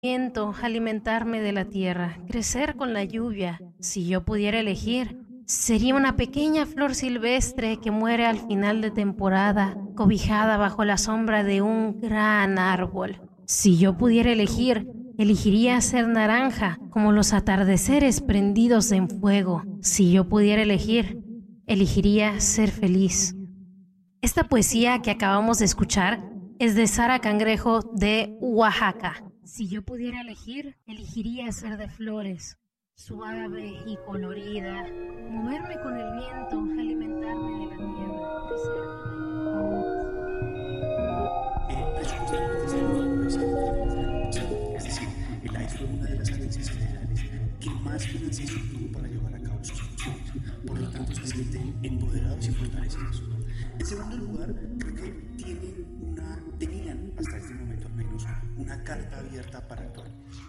viento, alimentarme de la tierra, crecer con la lluvia. Si yo pudiera elegir, sería una pequeña flor silvestre que muere al final de temporada, cobijada bajo la sombra de un gran árbol. Si yo pudiera elegir, elegiría ser naranja, como los atardeceres prendidos en fuego. Si yo pudiera elegir, elegiría ser feliz. Esta poesía que acabamos de escuchar es de Sara Cangrejo de Oaxaca. Si yo pudiera elegir, elegiría ser de flores, suave y colorida, moverme con el viento, alimentarme de la tierra, crecer Es decir, el aire fue una de las agencias federales que más financiación tuvo para llevar a cabo sus funciones. Por lo tanto, se sienten empoderados y fortalecidos. En segundo lugar, creo que tenían, hasta este momento al menos, una carta abierta para actuar.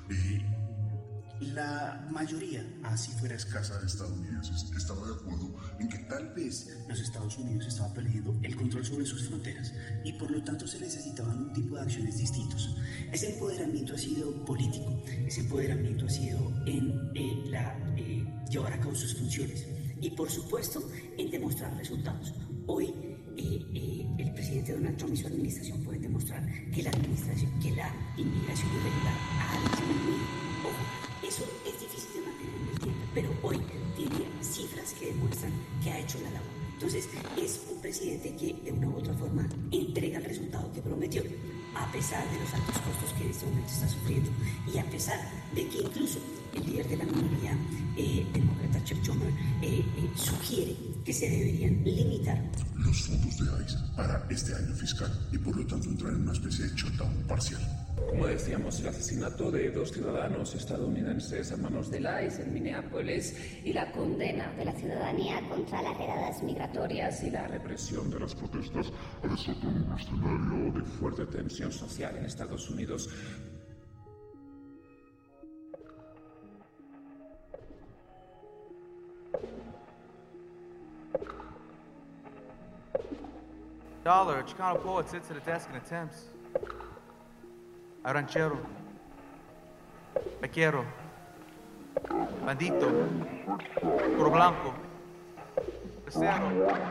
La mayoría, así fuera escasa, de estadounidenses estaba de acuerdo en que tal vez los Estados Unidos estaban perdiendo el control sobre sus fronteras y por lo tanto se necesitaban un tipo de acciones distintos. Ese empoderamiento ha sido político, ese empoderamiento ha sido en llevar a cabo sus funciones y por supuesto en demostrar resultados. Hoy el presidente Donald Trump y su administración pueden demostrar que la inmigración irregular ha disminuido. Ojo, eso es difícil de mantener en el tiempo, pero hoy tiene cifras que demuestran que ha hecho la labor. Entonces, es un presidente que de una u otra forma entrega el resultado que prometió, a pesar de los altos costos que en este momento está sufriendo y a pesar de que incluso el líder de la minoría demócrata, Chuck Schumer, sugiere que se deberían limitar los fondos de ICE para este año fiscal y por lo tanto entrar en una especie de shutdown parcial. Como decíamos, el asesinato de 2 ciudadanos estadounidenses a manos del ICE en Minneapolis y la condena de la ciudadanía contra las redadas migratorias y la represión de las protestas ha desatado un escenario de fuerte tensión social en Estados Unidos. Dollar, a Chicano poet, sits at a desk and attempts. A ranchero. Vaquero. Bandito. Puro blanco. Becero.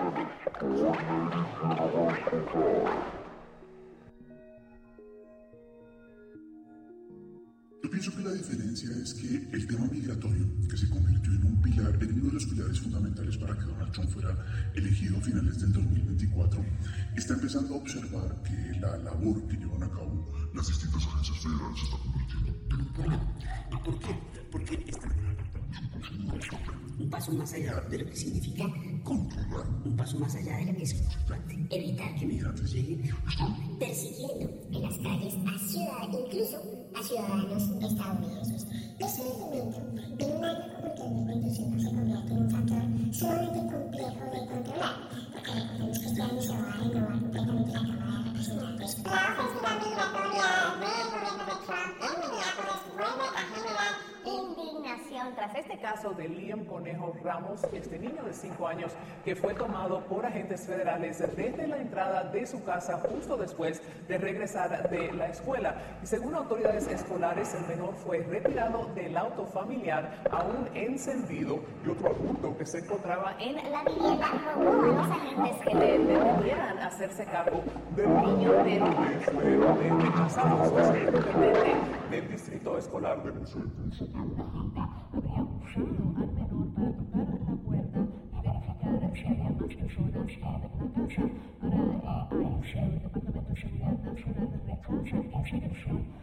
Yo pienso que la diferencia es que el tema migratorio, que se convirtió en uno de los pilares fundamentales para que Donald Trump fuera elegido a finales del 2024, está empezando a observar que la labor que llevan a cabo las distintas agencias federales se está convirtiendo en un problema. ¿Por qué? Porque están un paso más allá de lo que significa controlar, un paso más allá de lo que es evitar que migrantes lleguen, están persiguiendo en las calles incluso a ciudadanos estadounidenses. Ese elemento en un año como el que 2025 se convierte en un factor sumamente complejo de controlar, porque recordemos que este año se va a renovar completamente la Cámara de Representantes. La ofensiva migratoria del gobierno de Trump en Minneapolis vuelve a generar indignación tras este caso de Liam Conejo Ramos, este niño de 5 años que fue tomado por agentes federales desde la entrada de su casa justo después de regresar de la escuela. Y según autoridades escolares, el menor fue retirado del auto familiar aún encendido y otro adulto que se encontraba en la vivienda rogó a los agentes que debieran hacerse cargo del niño de rechazado superintendente del distrito escolar de Museo. Habría usado al menor para tocar la puerta y verificar si había más personas en la casa. Ahora, el Departamento de Seguridad Nacional rechaza esa versión